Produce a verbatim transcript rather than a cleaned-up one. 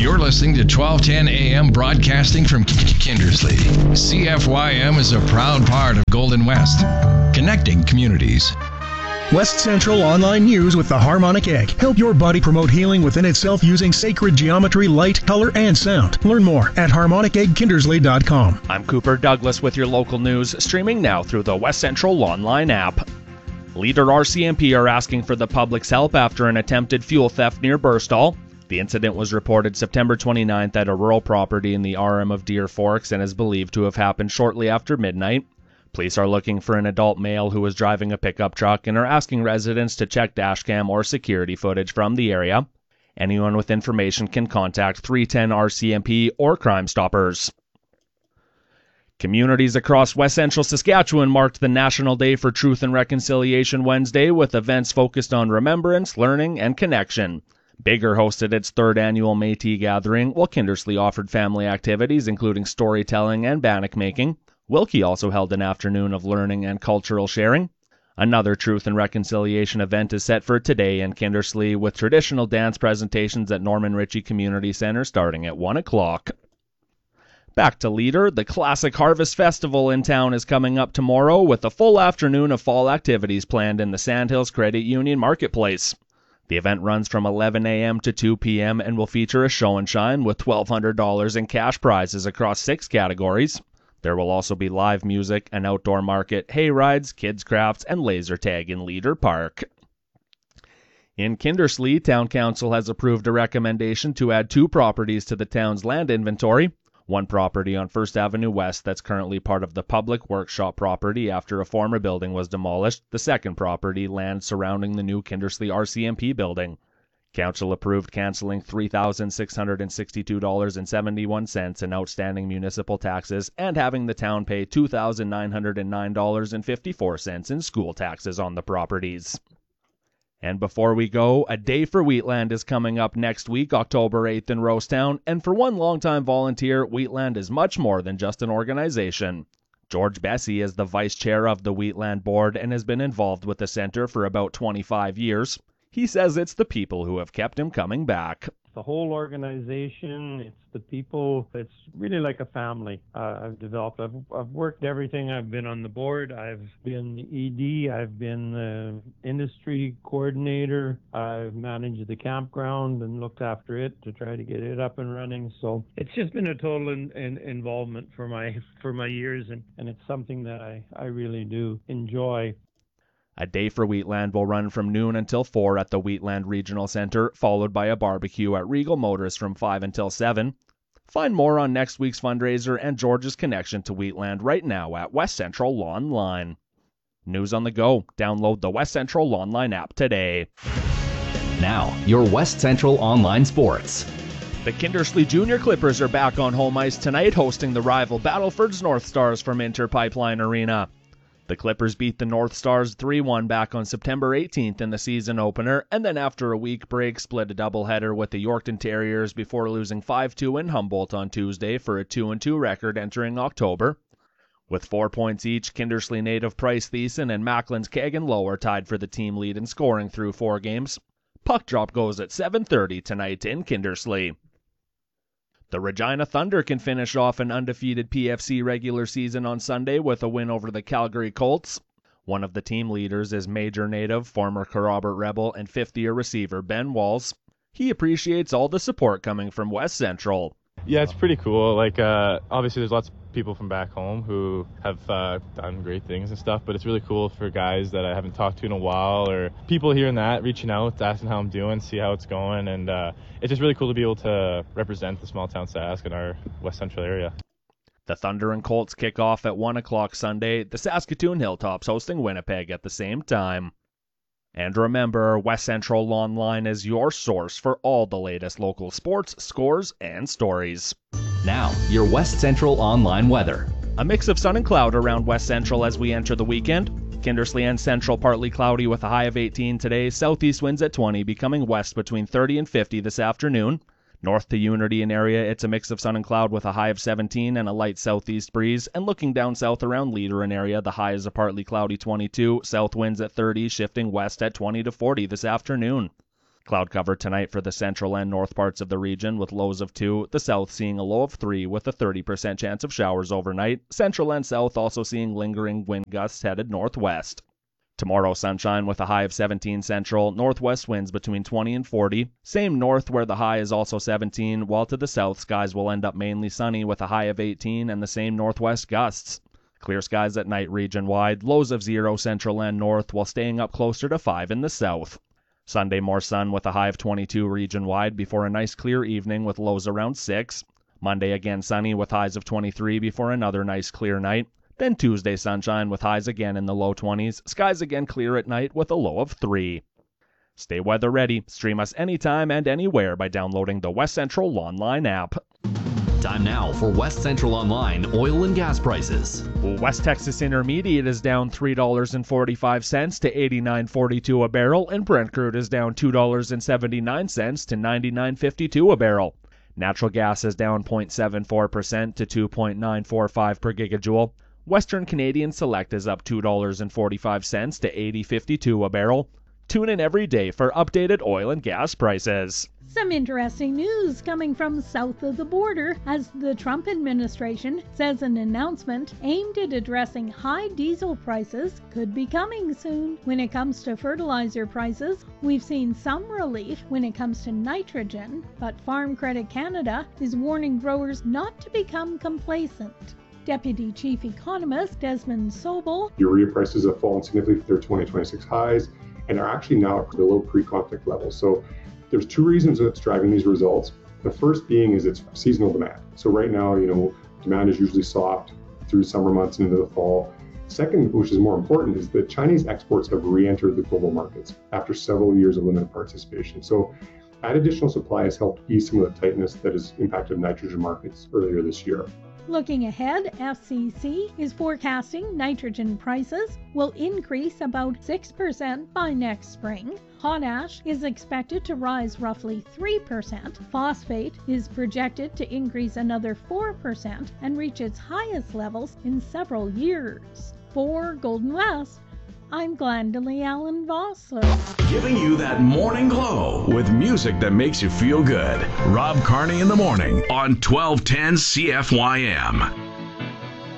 You're listening to twelve ten A M broadcasting from Kindersley. C F Y M is a proud part of Golden West, connecting communities. West Central Online News with the Harmonic Egg. Help your body promote healing within itself using sacred geometry, light, color, and sound. Learn more at harmonic egg kindersley dot com. I'm Cooper Douglas with your local news, streaming now through the West Central Online app. Leader R C M P are asking for the public's help after an attempted fuel theft near Burstall. The incident was reported September twenty-ninth at a rural property in the R M of Deer Forks and is believed to have happened shortly after midnight. Police are looking for an adult male who was driving a pickup truck and are asking residents to check dashcam or security footage from the area. Anyone with information can contact three ten R C M P or Crime Stoppers. Communities across West Central Saskatchewan marked the National Day for Truth and Reconciliation Wednesday with events focused on remembrance, learning, and connection. Bigger hosted its third annual Métis gathering, while Kindersley offered family activities including storytelling and bannock making. Wilkie also held an afternoon of learning and cultural sharing. Another Truth and Reconciliation event is set for today in Kindersley with traditional dance presentations at Norman Ritchie Community Centre starting at one o'clock. Back to Leader, the Classic Harvest Festival in town is coming up tomorrow with a full afternoon of fall activities planned in the Sandhills Credit Union Marketplace. The event runs from eleven a m to two p m and will feature a show and shine with twelve hundred dollars in cash prizes across six categories. There will also be live music, an outdoor market, hay rides, kids crafts, and laser tag in Leader Park. In Kindersley, Town Council has approved a recommendation to add two properties to the town's land inventory. One property on First Avenue West that's currently part of the public workshop property after a former building was demolished. The second property, land surrounding the new Kindersley R C M P building. Council approved cancelling three thousand six hundred sixty-two dollars and seventy-one cents in outstanding municipal taxes and having the town pay two thousand nine hundred nine dollars and fifty-four cents in school taxes on the properties. And before we go, A Day for Wheatland is coming up next week, October eighth in Rosetown, and for one longtime volunteer, Wheatland is much more than just an organization. George Bessie is the vice chair of the Wheatland board and has been involved with the center for about twenty-five years. He says it's the people who have kept him coming back. The whole organization, it's the people, it's really like a family uh, I've developed. I've, I've worked everything. I've been on the board, I've been E D, I've been the industry coordinator, I've managed the campground and looked after it to try to get it up and running. So it's just been a total in, in, involvement for my for my years, and, and it's something that I, I really do enjoy. A Day for Wheatland will run from noon until four at the Wheatland Regional Centre, followed by a barbecue at Regal Motors from five until seven. Find more on next week's fundraiser and George's connection to Wheatland right now at West Central Online. News on the go. Download the West Central Online app today. Now, your West Central Online sports. The Kindersley Junior Clippers are back on home ice tonight, hosting the rival Battleford's North Stars from Inter Pipeline Arena. The Clippers beat the North Stars three one back on September eighteenth in the season opener, and then after a week break split a doubleheader with the Yorkton Terriers before losing five two in Humboldt on Tuesday for a two and two record entering October. With four points each, Kindersley native Price Thiessen and Macklin's Kagan Low are tied for the team lead in scoring through four games. Puck drop goes at seven thirty tonight in Kindersley. The Regina Thunder can finish off an undefeated P F C regular season on Sunday with a win over the Calgary Colts. One of the team leaders is Major native, former Kerrobert Rebel, and fifth-year receiver Ben Walls. He appreciates all the support coming from West Central. Yeah, it's pretty cool. Like, uh, obviously there's lots of people from back home who have uh, done great things and stuff, but it's really cool for guys that I haven't talked to in a while, or people hearing that, reaching out, asking how I'm doing, see how it's going, and uh, it's just really cool to be able to represent the small town Sask in our West Central area. The Thunder and Colts kick off at one o'clock Sunday, the Saskatoon Hilltops hosting Winnipeg at the same time. And remember, West Central Online is your source for all the latest local sports, scores, and stories. Now, your West Central Online weather. A mix of sun and cloud around West Central as we enter the weekend. Kindersley and Central partly cloudy with a high of eighteen today. Southeast winds at twenty, becoming west between thirty and fifty this afternoon. North to Unity and area, it's a mix of sun and cloud with a high of seventeen and a light southeast breeze. And looking down south around Leader and area, the high is a partly cloudy twenty-two. South winds at thirty, shifting west at twenty to forty this afternoon. Cloud cover tonight for the central and north parts of the region with lows of two, the south seeing a low of three with a thirty percent chance of showers overnight. Central and south also seeing lingering wind gusts headed northwest. Tomorrow, sunshine with a high of seventeen central, northwest winds between twenty and forty. Same north where the high is also seventeen, while to the south skies will end up mainly sunny with a high of eighteen and the same northwest gusts. Clear skies at night region-wide, lows of zero central and north while staying up closer to five in the south. Sunday more sun with a high of twenty-two region-wide before a nice clear evening with lows around six. Monday again sunny with highs of twenty-three before another nice clear night. Then Tuesday sunshine with highs again in the low twenties, skies again clear at night with a low of three. Stay weather ready. Stream us anytime and anywhere by downloading the West Central Online app. Time now for West Central Online oil and gas prices. West Texas Intermediate is down three dollars and forty-five cents to eighty-nine forty-two a barrel, and Brent crude is down two dollars and seventy-nine cents to ninety-nine fifty-two a barrel. Natural gas is down zero point seven four percent to two point nine four five per gigajoule. Western Canadian Select is up two dollars and forty-five cents to eighty fifty-two a barrel. Tune in every day for updated oil and gas prices. Some interesting news coming from south of the border as the Trump administration says an announcement aimed at addressing high diesel prices could be coming soon. When it comes to fertilizer prices, we've seen some relief when it comes to nitrogen, but Farm Credit Canada is warning growers not to become complacent. Deputy Chief Economist Desmond Sobel. Urea prices have fallen significantly from their twenty twenty-six highs and are actually now below pre-conflict levels. So there's two reasons that's driving these results. The first being is it's seasonal demand. So right now, you know, demand is usually soft through summer months and into the fall. Second, which is more important, is that Chinese exports have re-entered the global markets after several years of limited participation. So that additional supply has helped ease some of the tightness that has impacted nitrogen markets earlier this year. Looking ahead, F C C is forecasting nitrogen prices will increase about six percent by next spring. Potash is expected to rise roughly three percent. Phosphate is projected to increase another four percent and reach its highest levels in several years. For Golden West, I'm Glendalee Allen Vossler. Giving you that morning glow with music that makes you feel good. Rob Carney in the morning on twelve ten C F Y M.